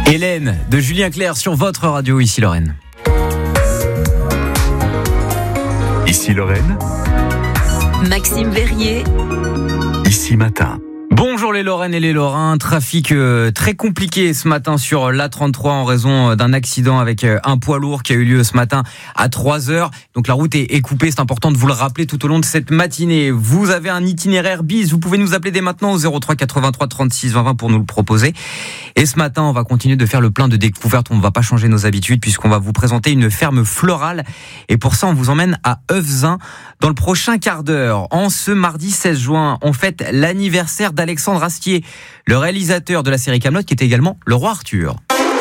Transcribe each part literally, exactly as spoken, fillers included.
Hélène de Julien Clerc sur votre radio, ici Lorraine. Ici Lorraine. Maxime Verrier. Ici Matin. Bonjour les Lorraines et les Lorrains, trafic euh, très compliqué ce matin sur l'A trente-trois en raison d'un accident avec euh, un poids lourd qui a eu lieu ce matin à trois heures. Donc la route est, est coupée, c'est important de vous le rappeler tout au long de cette matinée. Vous avez un itinéraire bis, vous pouvez nous appeler dès maintenant au zéro trois quatre-vingt-trois trente-six vingt vingt pour nous le proposer. Et ce matin, on va continuer de faire le plein de découvertes, on ne va pas changer nos habitudes puisqu'on va vous présenter une ferme florale. Et pour ça, on vous emmène à Euvzin dans le prochain quart d'heure. En ce mardi seize juin, on fête l'anniversaire d'Alexandre Astier, le réalisateur de la série Kaamelott, qui est également le roi Arthur.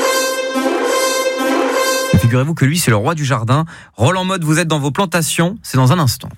Figurez-vous que lui, c'est le roi du jardin. Roland Motte, vous êtes dans vos plantations, c'est dans un instant.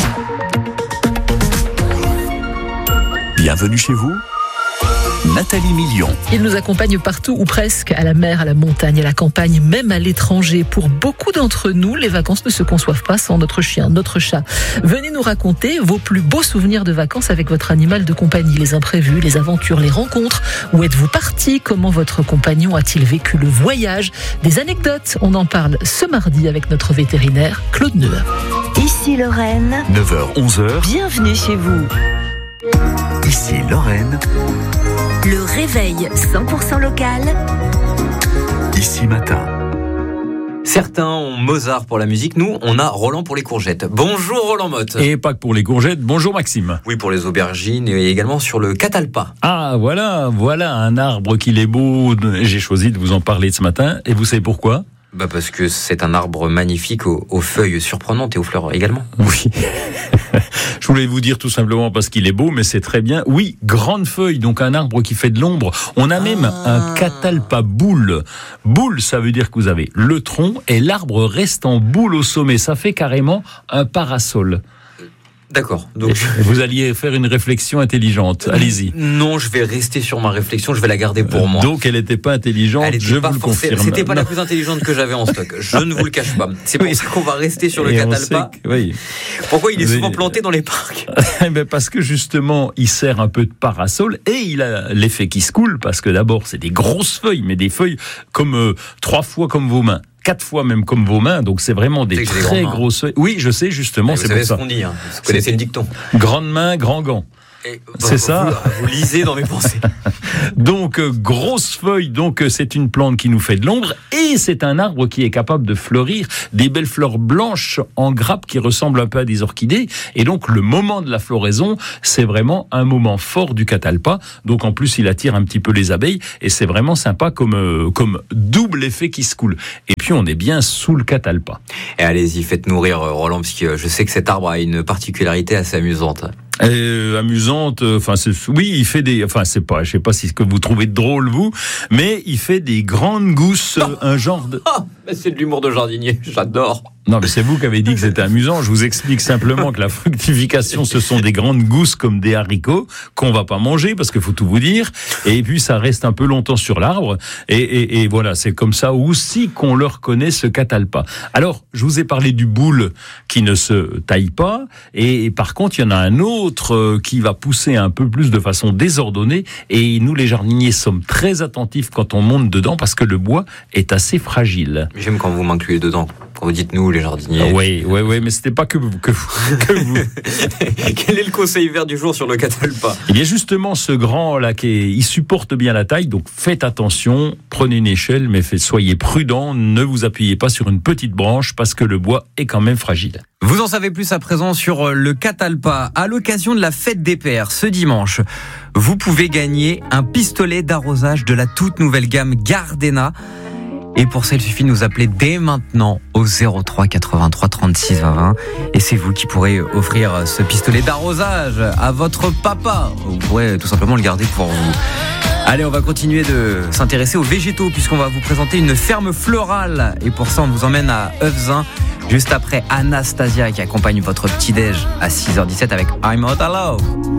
Bienvenue chez vous, Nathalie Million. Il nous accompagne partout ou presque, à la mer, à la montagne, à la campagne, même à l'étranger. Pour beaucoup d'entre nous, les vacances ne se conçoivent pas sans notre chien, notre chat. Venez nous raconter vos plus beaux souvenirs de vacances avec votre animal de compagnie, les imprévus, les aventures, les rencontres. Où êtes-vous parti? Comment votre compagnon a-t-il vécu le voyage? Des anecdotes, on en parle ce mardi avec notre vétérinaire Claude Neuer. Ici Lorraine. neuf heures onze heures. Bienvenue chez vous. Ici Lorraine. Le réveil cent pour cent local. Ici Matin. Certains ont Mozart pour la musique, nous, on a Roland pour les courgettes. Bonjour Roland Motte. Et pas que pour les courgettes. Bonjour Maxime. Oui, pour les aubergines et également sur le catalpa. Ah, voilà, voilà un arbre qu'il est beau. J'ai choisi de vous en parler ce matin. Et vous savez pourquoi ? Bah parce que c'est un arbre magnifique aux, aux feuilles surprenantes et aux fleurs également. Oui. Je voulais vous dire tout simplement parce qu'il est beau, mais c'est très bien. Oui, grande feuille, donc un arbre qui fait de l'ombre. On a ah. même un catalpa boule. Boule, ça veut dire que vous avez le tronc et l'arbre reste en boule au sommet. Ça fait carrément un parasol. D'accord. Donc vous alliez faire une réflexion intelligente. Allez-y. Non, je vais rester sur ma réflexion. Je vais la garder pour moi. Donc elle n'était pas intelligente. Elle je pas vous le confirme. C'était pas non. la plus intelligente que j'avais en stock. Je ne vous le cache pas. C'est pour oui. ça qu'on va rester sur le Et catalpa. Que, oui. Pourquoi il est souvent planté dans les parcs? Ben parce que justement, il sert un peu de parasol et il a l'effet qui se coule parce que d'abord c'est des grosses feuilles, mais des feuilles comme euh, trois fois comme vos mains. Quatre fois même comme vos mains, donc c'est vraiment des très grosses feuilles. Oui, je sais justement, c'est pour ça. Vous savez ce qu'on dit, hein. Vous connaissez c'est... le dicton. Grande main, grand gant. Et, bah, c'est vous, ça. Vous, vous lisez dans mes pensées. Donc euh, grosse feuille, donc euh, c'est une plante qui nous fait de l'ombre et c'est un arbre qui est capable de fleurir des belles fleurs blanches en grappe qui ressemblent un peu à des orchidées. Et donc le moment de la floraison, c'est vraiment un moment fort du catalpa. Donc en plus il attire un petit peu les abeilles et c'est vraiment sympa comme euh, comme double effet qui se coule. Et puis on est bien sous le catalpa. Et allez-y, faites nourrir Roland parce que je sais que cet arbre a une particularité assez amusante. Euh, amusante, enfin c'est, oui, il fait des, enfin c'est pas, je sais pas si ce que vous trouvez drôle vous, mais il fait des grandes gousses, oh un genre de. Oh, c'est de l'humour de jardinier, j'adore. Non, mais c'est vous qui avez dit que c'était amusant. Je vous explique simplement que la fructification, ce sont des grandes gousses comme des haricots qu'on va pas manger parce qu'il faut tout vous dire. Et puis ça reste un peu longtemps sur l'arbre. Et, et, et voilà, c'est comme ça aussi qu'on le reconnaît ce catalpa. Alors, je vous ai parlé du boule qui ne se taille pas. Et, et par contre, il y en a un autre qui va pousser un peu plus de façon désordonnée. Et nous, les jardiniers, sommes très attentifs quand on monte dedans parce que le bois est assez fragile. J'aime quand vous m'incluez dedans. Quand vous dites nous, les jardiniers. Ah oui, oui, oui, mais c'était pas que vous. Que vous, que vous. Quel est le conseil vert du jour sur le catalpa? Il y a justement ce grand là qui est, il supporte bien la taille, donc faites attention, prenez une échelle, mais fait, soyez prudent, ne vous appuyez pas sur une petite branche parce que le bois est quand même fragile. Vous en savez plus à présent sur le catalpa. À l'occasion de la fête des pères, ce dimanche, vous pouvez gagner un pistolet d'arrosage de la toute nouvelle gamme Gardena. Et pour ça, il suffit de nous appeler dès maintenant au zéro trois quatre-vingt-trois trente-six vingt vingt. Et c'est vous qui pourrez offrir ce pistolet d'arrosage à votre papa. Vous pourrez tout simplement le garder pour vous. Allez, on va continuer de s'intéresser aux végétaux puisqu'on va vous présenter une ferme florale. Et pour ça, on vous emmène à Euvzin, juste après Anastasia qui accompagne votre petit-déj à six heures dix-sept avec I'm Out of Love.